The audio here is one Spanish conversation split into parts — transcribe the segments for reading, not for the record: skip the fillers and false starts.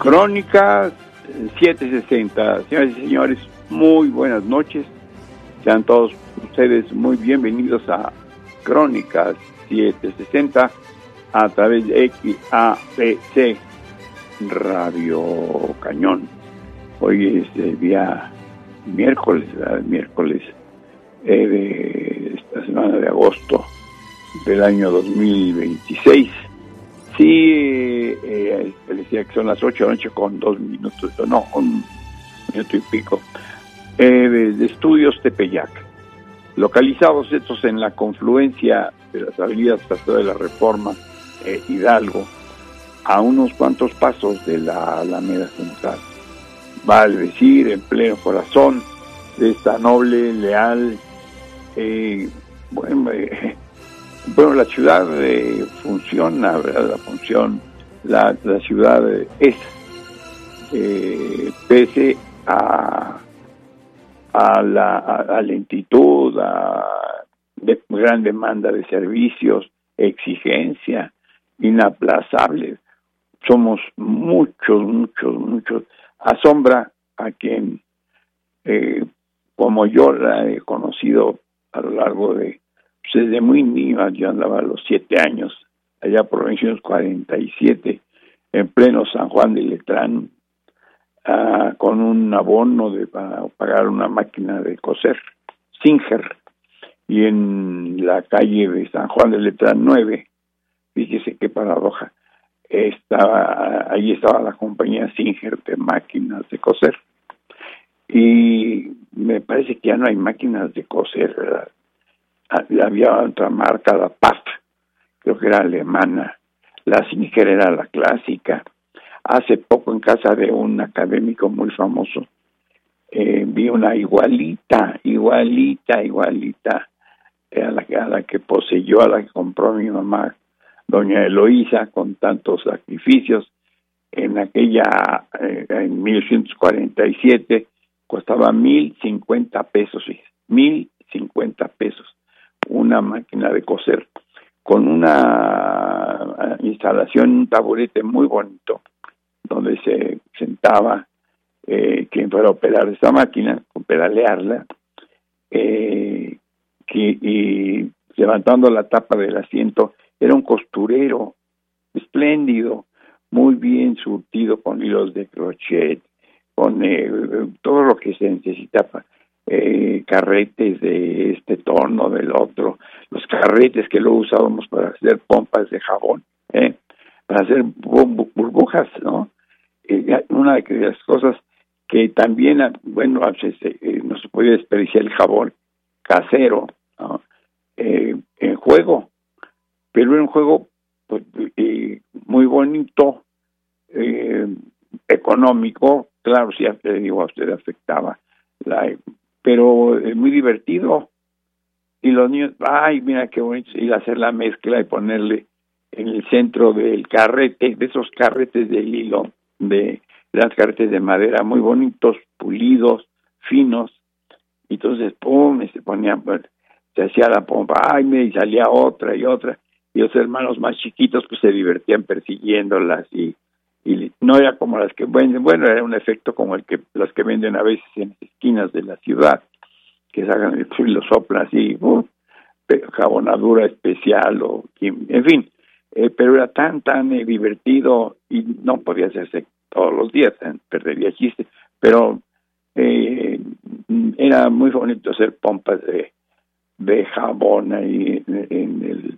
Crónicas 760. Señoras y señores, muy buenas noches. Sean todos ustedes muy bienvenidos a Crónicas 760 a través de XAPC Radio Cañón. Hoy es el día miércoles de esta semana de agosto del año 2026. Sí, decía que son las 8 de la noche con 2 minutos, no, 1 minuto y pico, de Estudios Tepeyac, localizados estos en la confluencia de las avenidas Paseo de la Reforma Hidalgo, a unos cuantos pasos de la Alameda Central. Vale decir, en pleno corazón de esta noble, leal, bueno, la ciudad funciona, ¿verdad? La ciudad es, pese a la lentitud, de gran demanda de servicios, exigencia inaplazable. Somos muchos. Asombra a quien, como yo la he conocido a lo largo de, pues desde muy niña, yo andaba a los 7 años, allá por 1947, en pleno San Juan de Letrán, con un abono para pagar una máquina de coser, Singer, y en la calle de San Juan de Letrán 9, fíjese qué paradoja, ahí estaba la compañía Singer de máquinas de coser, y me parece que ya no hay máquinas de coser, ¿verdad? Había otra marca, la PAF, creo que era alemana, la Singer era la clásica. Hace poco en casa de un académico muy famoso vi una igualita a la que poseyó, a la que compró mi mamá, doña Eloísa, con tantos sacrificios. En aquella, en 1947, costaba 1,050 pesos, 1,050 pesos, una máquina de coser, con una instalación, un taburete muy bonito, donde se sentaba quien fuera a operar esta máquina, con pedalearla, y levantando la tapa del asiento, era un costurero espléndido, muy bien surtido con hilos de crochet, con todo lo que se necesitaba, carretes de este tono, del otro, los carretes que luego usábamos para hacer pompas de jabón, para hacer burbujas, ¿no? Una de las cosas que también, bueno, no se podía desperdiciar el jabón casero, ¿no? En juego, pero era un juego pues, muy bonito, económico, claro, sí, le digo a usted, afectaba, pero muy divertido. Y los niños, ay, mira qué bonito, ir a hacer la mezcla y ponerle en el centro del carrete, de esos carretes de hilo, de las carretes de madera, muy bonitos, pulidos, finos, y entonces, pum, se ponía, se hacía la pompa, ay, y salía otra, y los hermanos más chiquitos pues se divertían persiguiéndolas, y no era como las que venden, bueno, era un efecto como las que venden a veces en las esquinas de la ciudad, que sacan el y lo soplan así, jabonadura especial, en fin, pero era tan divertido, y no podía hacerse todos los días, perdería chiste, pero era muy bonito hacer pompas de jabón ahí en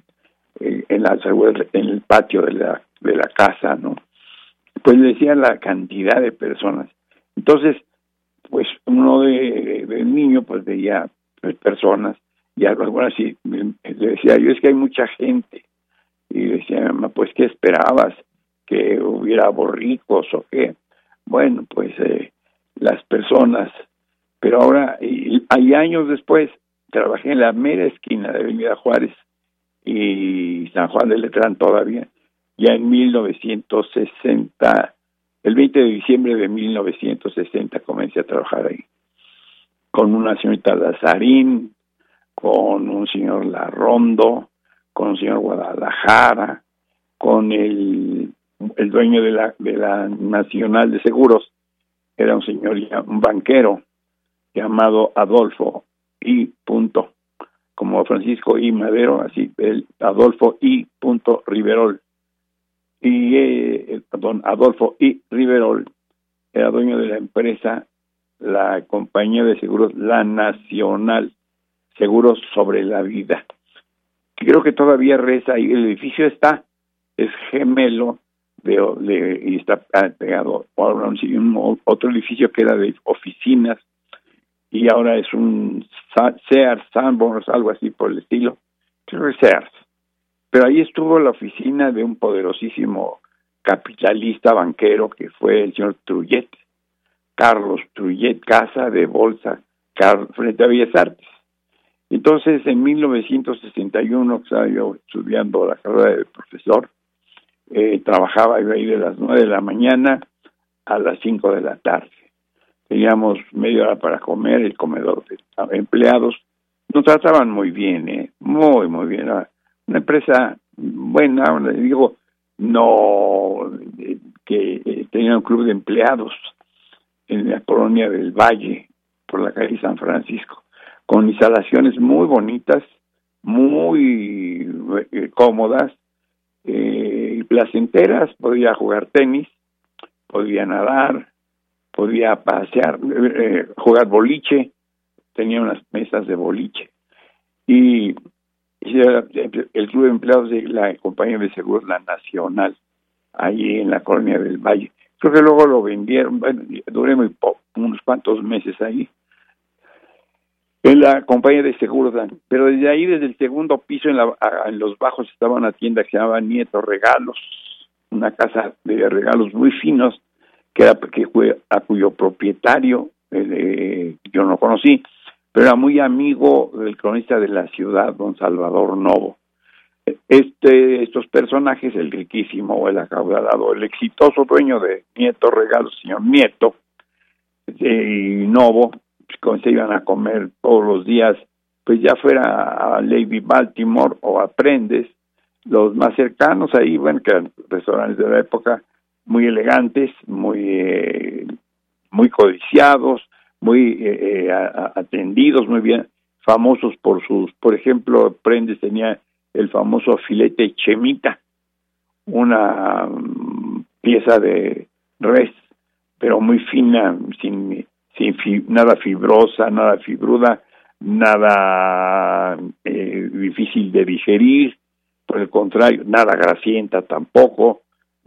el patio de la casa, ¿no? Pues decían la cantidad de personas. Entonces, pues uno de niño pues veía personas, y algunas sí le decía yo, es que hay mucha gente, y decía mi mamá, pues ¿qué esperabas? ¿Que hubiera borricos o qué? Bueno, pues las personas, pero ahora, hay años después, trabajé en la mera esquina de Avenida Juárez y San Juan de Letrán todavía, ya en 1960, el 20 de diciembre de 1960 comencé a trabajar ahí, con una señorita Lazarín, con un señor Larrondo, con un señor Guadalajara, con el el dueño de la Nacional de Seguros era un señor, un banquero llamado Adolfo I. como Francisco I. Madero, así, el Adolfo I. Riverol. Y don Adolfo I. Riverol era dueño de la empresa, la compañía de seguros, la Nacional, Seguros sobre la Vida. Creo que todavía reza ahí, el edificio es gemelo y está pegado a otro edificio que era de oficinas, y ahora es un Sears, Sanborns, algo así por el estilo, creo que Sears. Pero ahí estuvo la oficina de un poderosísimo capitalista banquero que fue el señor Trullet, Carlos Trullet, Casa de Bolsa, frente a Bellas Artes. Entonces, en 1961, que estaba yo estudiando la carrera de profesor, trabajaba yo ahí de las 9 de la mañana a las 5 de la tarde. Teníamos media hora para comer, el comedor de empleados. Nos trataban muy bien, muy, muy bien. Era una empresa buena, les digo, no, que tenía un club de empleados en la colonia del Valle, por la calle San Francisco, con instalaciones muy bonitas, muy cómodas y placenteras. Podía jugar tenis, podía nadar, podía pasear, jugar boliche, tenía unas mesas de boliche. Y el club de empleados de la compañía de seguros, la Nacional, ahí en la colonia del Valle. Creo que luego lo vendieron, bueno, duré muy poco, unos cuantos meses ahí, en la compañía de seguros, pero desde ahí, desde el segundo piso, en los bajos, estaba una tienda que se llamaba Nieto Regalos, una casa de regalos muy finos, a cuyo propietario yo no conocí, pero era muy amigo del cronista de la ciudad, don Salvador Novo. Estos personajes, el riquísimo, el acaudalado, el exitoso dueño de Nieto Regalos, señor Nieto, y Novo, pues, se iban a comer todos los días, pues ya fuera a Lady Baltimore o a Prendes, los más cercanos ahí, bueno, que eran restaurantes de la época, muy elegantes, muy codiciados, muy atendidos, muy bien, famosos por ejemplo, Prendes tenía el famoso filete Chemita, una pieza de res, pero muy fina, sin nada fibrosa, nada fibruda, nada difícil de digerir, por el contrario, nada grasienta tampoco,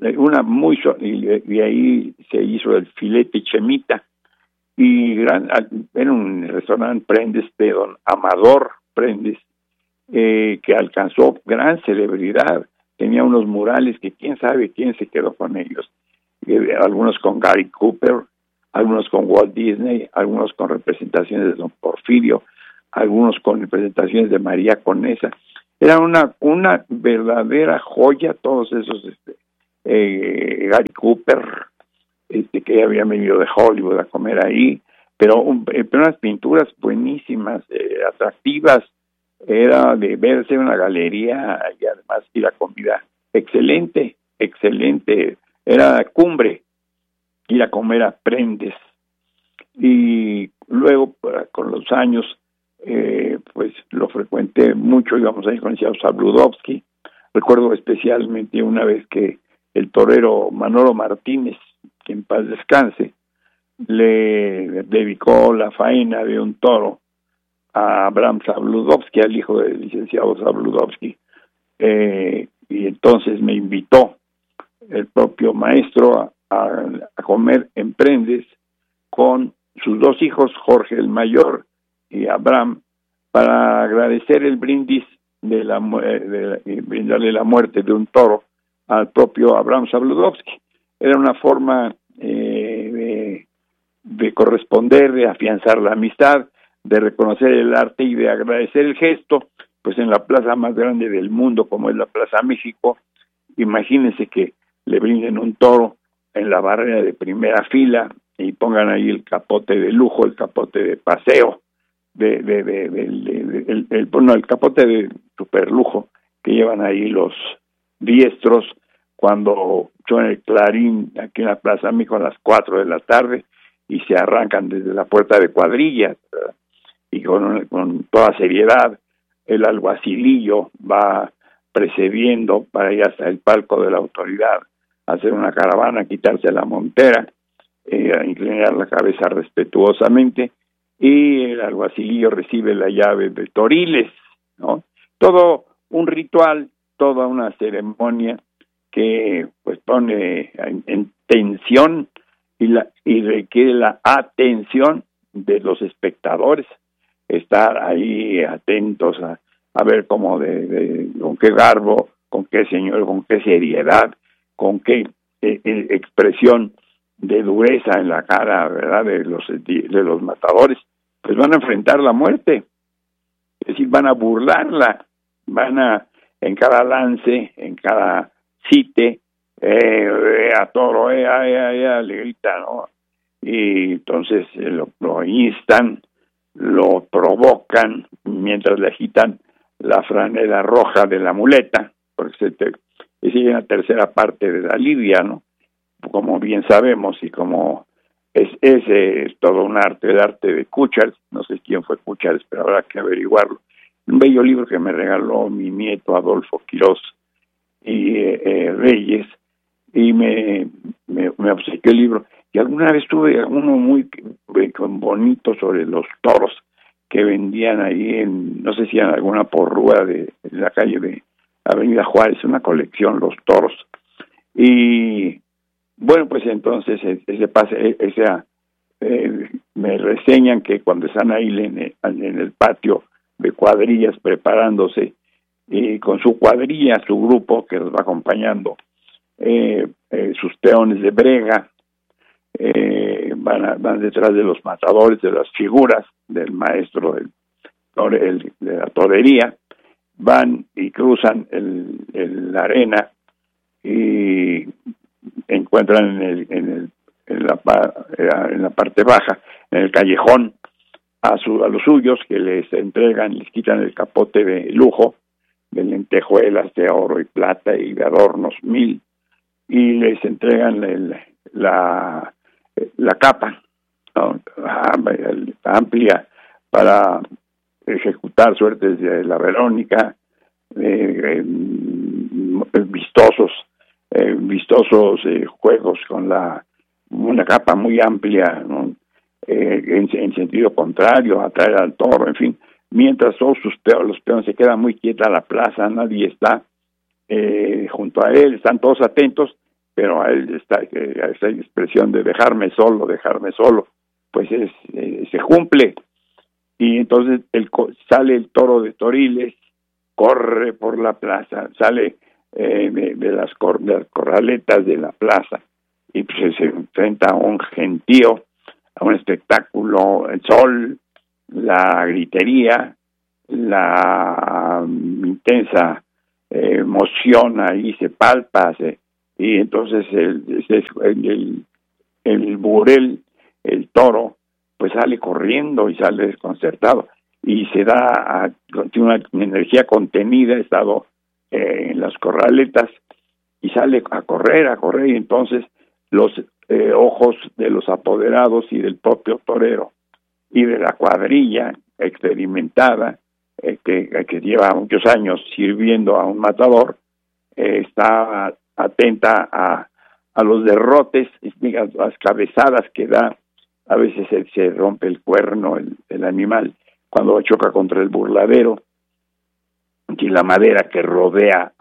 y ahí se hizo el filete Chemita, y era un restaurante Prendes de don Amador Prendes, que alcanzó gran celebridad. Tenía unos murales que quién sabe quién se quedó con ellos, algunos con Gary Cooper, algunos con Walt Disney, algunos con representaciones de don Porfirio, algunos con representaciones de María Conesa. Era una verdadera joya todos esos, Gary Cooper, que había venido de Hollywood a comer ahí, pero unas pinturas buenísimas, atractivas. Era de verse una galería y además y la comida excelente, era cumbre ir a comer a Prendes. Y luego, con los años, pues lo frecuenté mucho, íbamos ahí con el señor Sabludovsky. Recuerdo especialmente una vez que el torero Manolo Martínez, que en paz descanse, le dedicó la faena de un toro a Abraham Sabludovsky, al hijo del licenciado Sabludovsky, y entonces me invitó el propio maestro a comer en Prendes con sus dos hijos, Jorge el mayor y Abraham, para agradecer el brindis y brindarle la muerte de un toro al propio Abraham Sabludovsky. Era una forma de corresponder, de afianzar la amistad, de reconocer el arte y de agradecer el gesto, pues en la plaza más grande del mundo, como es la Plaza México. Imagínense que le brinden un toro en la barrera de primera fila y pongan ahí el capote de lujo, el capote de paseo, el capote de superlujo que llevan ahí los diestros, cuando suena el clarín aquí en la Plaza México a las 4 de la tarde y se arrancan desde la puerta de cuadrillas, ¿verdad? Y con toda seriedad el alguacilillo va precediendo para ir hasta el palco de la autoridad, hacer una caravana, quitarse la montera, inclinar la cabeza respetuosamente, y el alguacilillo recibe la llave de Toriles, ¿no? Todo un ritual, toda una ceremonia que pues pone en tensión y requiere la atención de los espectadores, estar ahí atentos a ver cómo con qué garbo, con qué señor, con qué seriedad, con qué expresión de dureza en la cara, ¿verdad?, de los matadores, pues van a enfrentar la muerte, es decir, van a burlarla, en cada lance, en cada cite, a toro, le grita, ¿no? Y entonces lo instan, lo provocan mientras le agitan la franela roja de la muleta, porque es una tercera parte de la lidia, ¿no? Como bien sabemos, y como es todo un arte, el arte de Cúchar, no sé quién fue Cúchar, pero habrá que averiguarlo. Un bello libro que me regaló mi nieto Adolfo Quirós y Reyes, y me obsequió el libro. Y alguna vez tuve uno muy bonito sobre los toros que vendían ahí no sé si en alguna porrúa de la calle de Avenida Juárez, una colección, los toros. Y bueno, pues entonces me reseñan que cuando están ahí en el patio de cuadrillas preparándose, y con su cuadrilla, su grupo que los va acompañando, sus peones de brega, van detrás de los matadores, de las figuras del maestro de la torería, van y cruzan la arena y encuentran en la parte baja, en el callejón, a los suyos, que les quitan el capote de lujo, de lentejuelas, de oro y plata y de adornos 1000, y les entregan la capa, ¿no?, amplia para ejecutar suertes de la Verónica, vistosos juegos con una capa muy amplia, ¿no?, en sentido contrario, atraer al toro, en fin, mientras todos los peones se quedan muy quieta la plaza, nadie está junto a él, están todos atentos, pero a él está esa expresión de dejarme solo, pues se cumple. Y entonces sale el toro de Toriles, corre por la plaza, sale de las corraletas de la plaza, y pues se enfrenta a un gentío, a un espectáculo, el sol, la gritería, la intensa emoción ahí se palpa, y entonces el burel, el toro, pues sale corriendo y sale desconcertado, y se tiene una energía contenida, ha estado en las corraletas, y sale a correr, y entonces los ojos de los apoderados y del propio torero y de la cuadrilla experimentada, que lleva muchos años sirviendo a un matador, está atenta a los derrotes, las cabezadas que da. A veces se rompe el cuerno el animal cuando choca contra el burladero, y la madera que rodea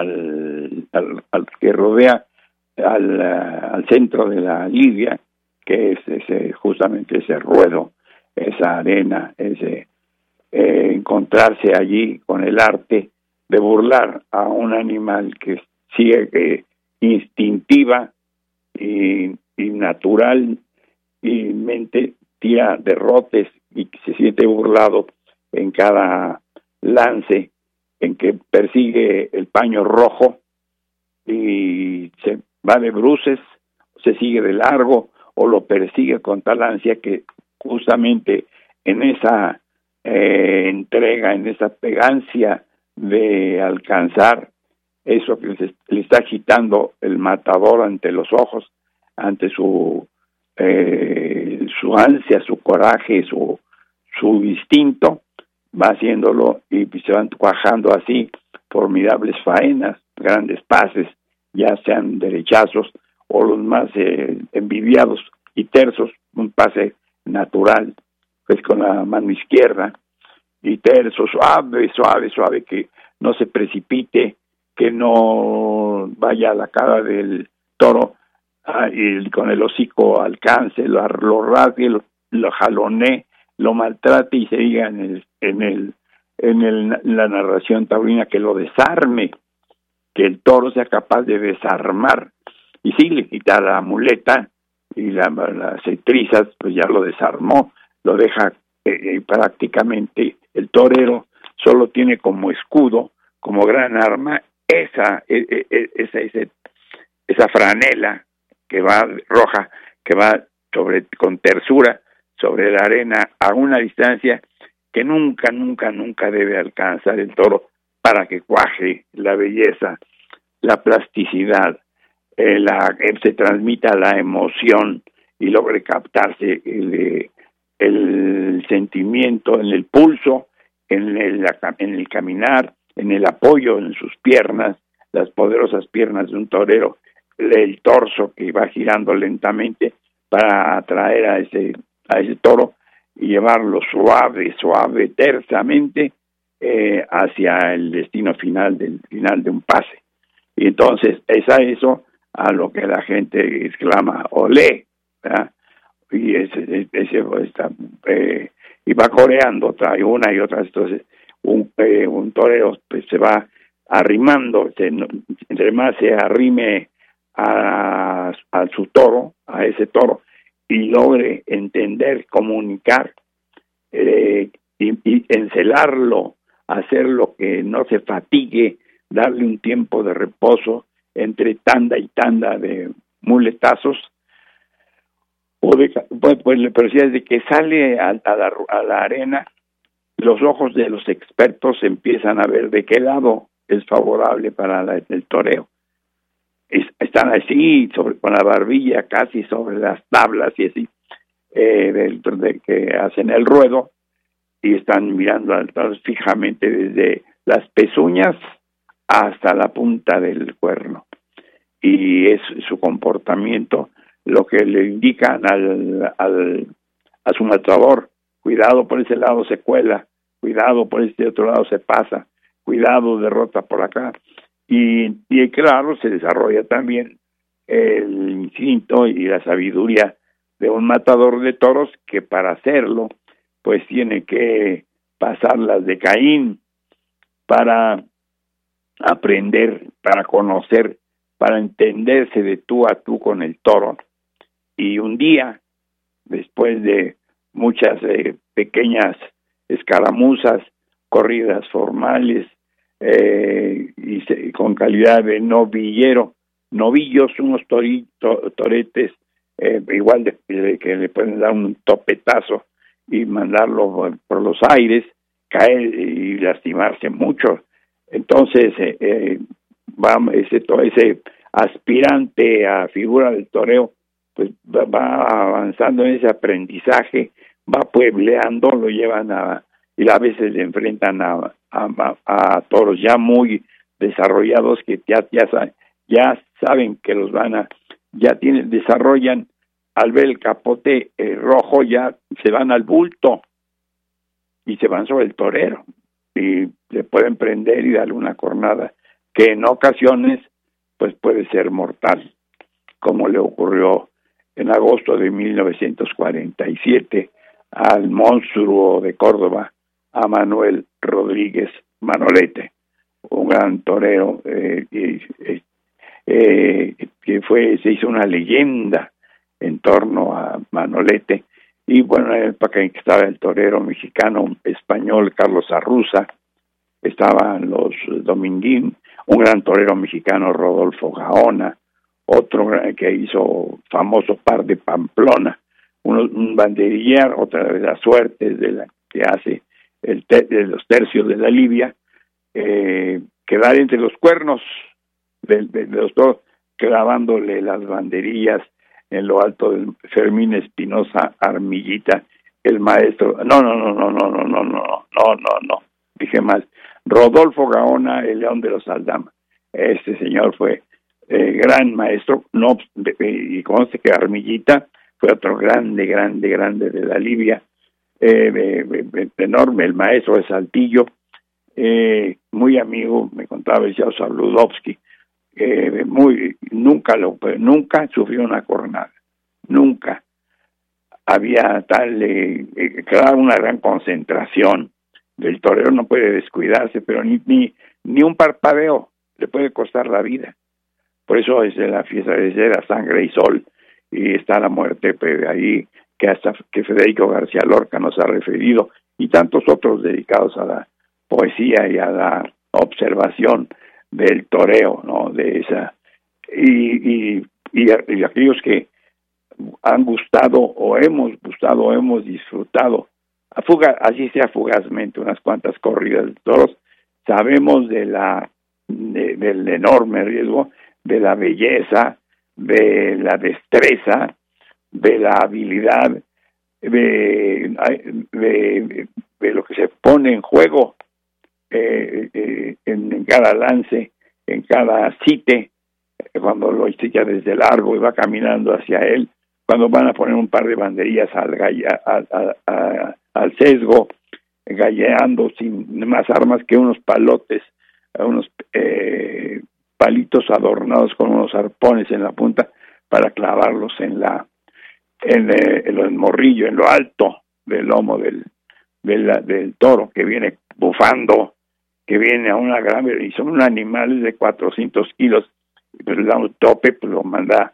al centro de la lidia, que es justamente ese ruedo, esa arena, encontrarse allí con el arte de burlar a un animal que sigue instintiva y natural, y mente tira derrotes y se siente burlado en cada lance en que persigue el paño rojo y se va de bruces, se sigue de largo o lo persigue con tal ansia que justamente en esa entrega, en esa pegancia de alcanzar eso que le está agitando el matador ante los ojos, ante su ansia, su coraje, su instinto, va haciéndolo y se van cuajando así formidables faenas, grandes pases, ya sean derechazos o los más envidiados y tersos, un pase natural, pues con la mano izquierda, y terso, suave, que no se precipite, que no vaya a la cara del toro y con el hocico alcance, lo rasgue, lo jalonee, lo maltrate y se diga en la narración taurina que lo desarme, que el toro sea capaz de desarmar. Y sí, le quita la muleta y las trizas, pues ya lo desarmó, lo deja prácticamente. El torero solo tiene como escudo, como gran arma, esa franela que va roja, que va con tersura sobre la arena a una distancia que nunca debe alcanzar el toro para que cuaje la belleza, la plasticidad, se transmita la emoción y logre captarse el sentimiento en el pulso, en el caminar, en el apoyo en sus piernas, las poderosas piernas de un torero, el torso que va girando lentamente para atraer a ese toro y llevarlo suave, tersamente hacia el destino final de un pase. Y entonces es a eso a lo que la gente exclama olé, ¿verdad? Y y va coreando, trae una y otra. Entonces un torero pues se va arrimando, entre más se arrime a su toro, a ese toro, y logre entender, comunicar y encelarlo, hacerlo que no se fatigue, darle un tiempo de reposo entre tanda y tanda de muletazos, pero si es de que sale a la arena, los ojos de los expertos empiezan a ver de qué lado es favorable para el toreo. Están así, con la barbilla casi sobre las tablas y así, de que hacen el ruedo, y están mirando fijamente desde las pezuñas hasta la punta del cuerno. Y es su comportamiento lo que le indican a su matador: cuidado, por ese lado se cuela, cuidado, por este otro lado se pasa, cuidado, derrota por acá. Y claro, se desarrolla también el instinto y la sabiduría de un matador de toros, que para hacerlo pues tiene que pasar las de Caín para aprender, para conocer, para entenderse de tú a tú con el toro. Y un día, después de muchas pequeñas escaramuzas, corridas formales, con calidad de novillos, unos toretes, igual de que le pueden dar un topetazo y mandarlo por los aires, caer y lastimarse mucho. Entonces ese aspirante a figura del toreo pues va avanzando en ese aprendizaje, va puebleando, lo llevan y a veces le enfrentan a toros ya muy desarrollados que ya saben que los desarrollan. Al ver el capote rojo ya se van al bulto y se van sobre el torero y le pueden prender y darle una cornada que en ocasiones pues puede ser mortal, como le ocurrió en agosto de 1947 al monstruo de Córdoba, a Manuel Rodríguez Manolete, un gran torero que se hizo una leyenda en torno a Manolete. Y bueno, en el época que estaba el torero mexicano español Carlos Arruza, estaban los Dominguín, un gran torero mexicano Rodolfo Gaona, otro que hizo famoso Par de Pamplona, un banderillero, otra de las suertes de la que hace de los tercios de la Libia, quedar entre los cuernos de los toros, clavándole las banderillas en lo alto del Fermín Espinosa Armillita, el maestro. No, dije mal. Rodolfo Gaona, el León de los Aldama. Este señor fue gran maestro, no, y conste que Armillita fue otro grande de la Libia, enorme, el maestro de Saltillo, muy amigo, me contaba el señor Sabludovsky, nunca sufrió una cornada, nunca. Había claro, una gran concentración. El torero no puede descuidarse, pero ni un parpadeo le puede costar la vida. Por eso es la fiesta de la sangre y sol, y está la muerte ahí, que Federico García Lorca nos ha referido, y tantos otros dedicados a la poesía y a la observación del toreo, ¿no? De esa y aquellos que han gustado o hemos disfrutado, así sea fugazmente, unas cuantas corridas de toros, sabemos del enorme riesgo, de la belleza, de la destreza, de la habilidad, de lo que se pone en juego en cada lance, en cada cite, cuando lo estilla desde largo y va caminando hacia él, cuando van a poner un par de banderillas al sesgo, galleando sin más armas que unos palotes, unos palitos adornados con unos arpones en la punta para clavarlos en el morrillo, en lo alto del lomo del toro, que viene bufando, que viene a una gran, y son unos animales de 400 kilos, pues le da un tope, pues lo manda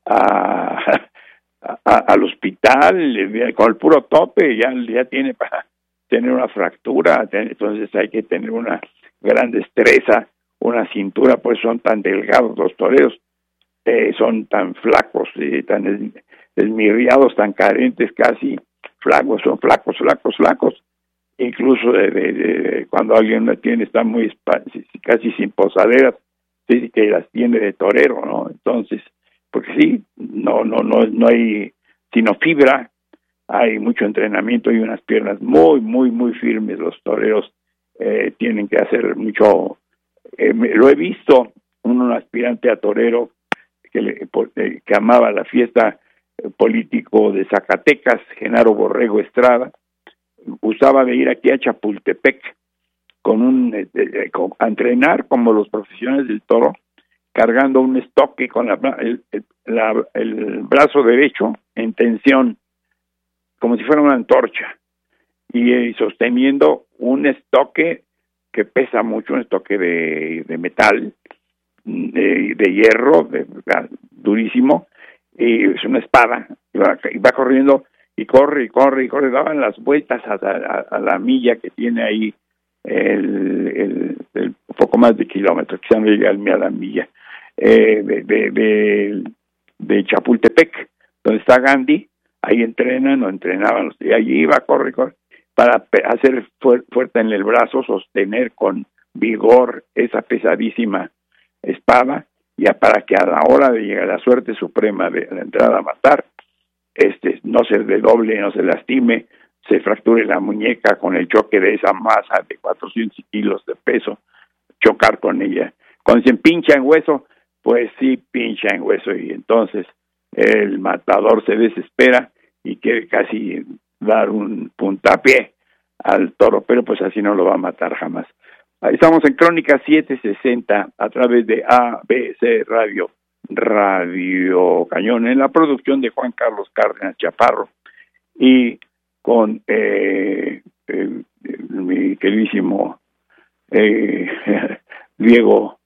al hospital, con el puro tope ya tiene para tener una fractura. Entonces hay que tener una gran destreza, una cintura, pues son tan delgados los toreros, son tan flacos, tan desmirriados, tan carentes, casi flacos, son flacos, incluso cuando alguien la tiene, está muy casi sin posaderas, sí, que las tiene de torero, ¿no? Entonces, porque sí, no hay sino fibra, hay mucho entrenamiento y unas piernas muy firmes. Los toreros tienen que hacer mucho. Lo he visto, un aspirante a torero que amaba la fiesta político de Zacatecas, Genaro Borrego Estrada, gustaba de ir aquí a Chapultepec a entrenar como los profesionales del toro, cargando un estoque con el brazo derecho en tensión, como si fuera una antorcha, y sosteniendo un estoque que pesa mucho, un estoque de metal, de hierro, durísimo, y es una espada, y va corriendo, y corre, daban las vueltas a la milla que tiene ahí, el poco más de kilómetros, quizá no llega a la milla, de Chapultepec, donde está Gandhi. Ahí entrenaban, y allí iba, corre, para hacer fuerza en el brazo, sostener con vigor esa pesadísima espada, y para que a la hora de llegar a la suerte suprema de la entrada a matar, no se desdoble, no se lastime, se fracture la muñeca con el choque de esa masa de 400 kilos de peso, chocar con ella. Cuando se pincha en hueso, pues sí pincha en hueso, y entonces el matador se desespera y quiere casi dar un puntapié al toro, pero pues así no lo va a matar jamás. Ahí estamos en Crónica 760 a través de ABC Radio Cañón, en la producción de Juan Carlos Cárdenas Chaparro, y con mi queridísimo Diego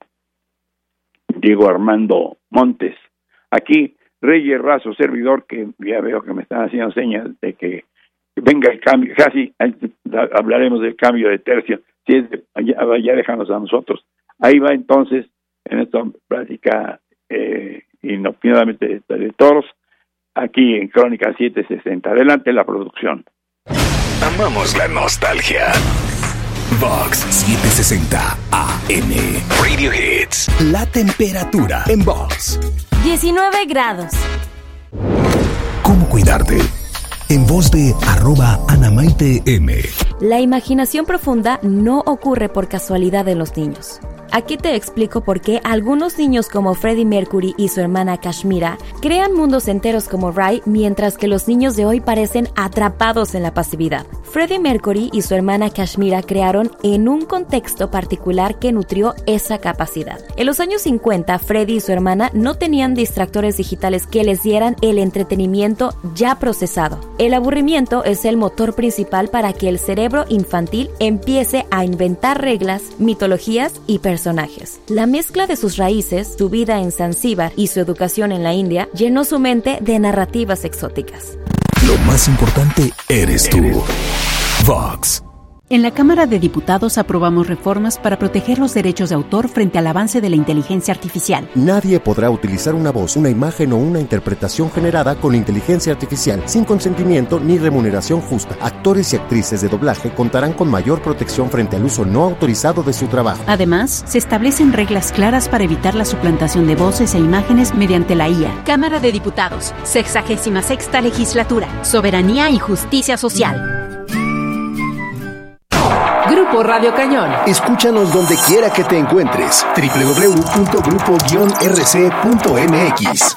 Armando Montes. Aquí Reyes Razo, servidor, que ya veo que me están haciendo señas de que venga el cambio, casi hablaremos del cambio de tercio, si es ya déjanos a nosotros. Ahí va entonces, en esta plática inopinadamente de toros, aquí en Crónica 760. Adelante la producción. Amamos la nostalgia. Vox 760 AM. Radio Hits. La temperatura en Vox. 19 grados. ¿Cómo cuidarte? En voz de @AnamaiteM. La imaginación profunda no ocurre por casualidad en los niños. Aquí te explico por qué algunos niños como Freddie Mercury y su hermana Kashmira crean mundos enteros como Rai, mientras que los niños de hoy parecen atrapados en la pasividad. Freddie Mercury y su hermana Kashmira crearon en un contexto particular que nutrió esa capacidad. En los años 50, Freddie y su hermana no tenían distractores digitales que les dieran el entretenimiento ya procesado. El aburrimiento es el motor principal para que el cerebro infantil empiece a inventar reglas, mitologías y personajes. La mezcla de sus raíces, su vida en Zanzíbar y su educación en la India llenó su mente de narrativas exóticas. Lo más importante eres tú. Vox. En la Cámara de Diputados aprobamos reformas para proteger los derechos de autor frente al avance de la inteligencia artificial. Nadie podrá utilizar una voz, una imagen o una interpretación generada con inteligencia artificial sin consentimiento ni remuneración justa. Actores y actrices de doblaje contarán con mayor protección frente al uso no autorizado de su trabajo. Además, se establecen reglas claras para evitar la suplantación de voces e imágenes mediante la IA. Cámara de Diputados, 66ª Legislatura, Soberanía y Justicia Social. Grupo Radio Cañón. Escúchanos donde quiera que te encuentres. www.grupo-rc.mx.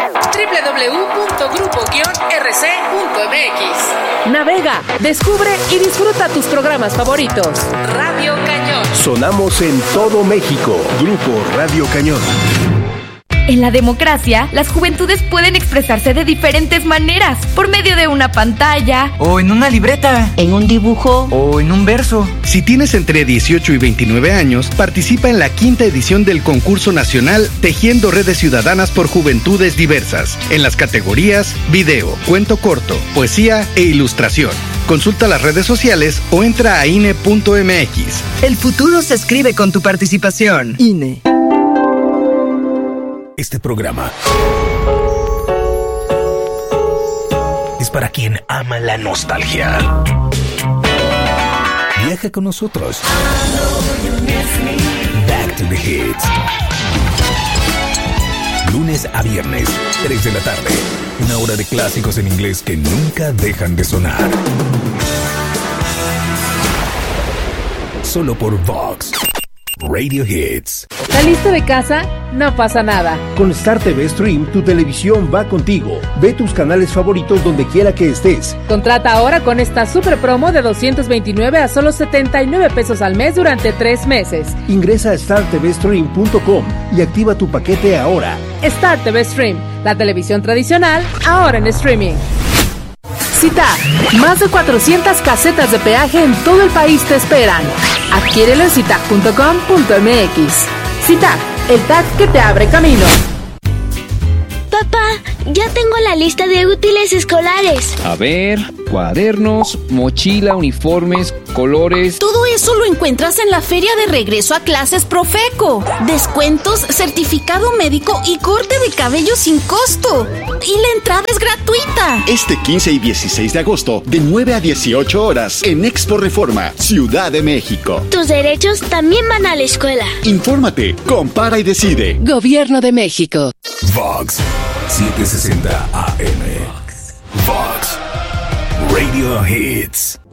www.grupo-rc.mx. Navega, descubre y disfruta tus programas favoritos. Radio Cañón. Sonamos en todo México. Grupo Radio Cañón. En la democracia, las juventudes pueden expresarse de diferentes maneras, por medio de una pantalla, o en una libreta, en un dibujo, o en un verso. Si tienes entre 18 y 29 años, participa en la 5ª edición del concurso nacional Tejiendo Redes Ciudadanas por Juventudes Diversas, en las categorías video, cuento corto, poesía e ilustración. Consulta las redes sociales o entra a INE.mx. El futuro se escribe con tu participación. INE. Este programa es para quien ama la nostalgia. Viaja con nosotros. Back to the Hits. Lunes a viernes, 3 de la tarde. Una hora de clásicos en inglés que nunca dejan de sonar. Solo por Vox Radio Hits. ¿Saliste de casa? No pasa nada. Con Star TV Stream, tu televisión va contigo. Ve tus canales favoritos donde quiera que estés. Contrata ahora con esta super promo de 229 a solo 79 pesos al mes durante 3 meses. Ingresa a startvstream.com y activa tu paquete ahora. Star TV Stream, la televisión tradicional, ahora en streaming. CITAG, más de 400 casetas de peaje en todo el país te esperan. Adquiérelo en citag.com.mx. CITAG, el tag que te abre camino. Papá, ya tengo la lista de útiles escolares. A ver, cuadernos, mochila, uniformes, colores. Todo eso lo encuentras en la feria de regreso a clases Profeco. Descuentos, certificado médico y corte de cabello sin costo. Y la entrada es gratuita. Este 15 y 16 de agosto, de 9 a 18 horas, en Expo Reforma, Ciudad de México. Tus derechos también van a la escuela. Infórmate, compara y decide. Gobierno de México. Vox 760 AM. Vox Radio Hits.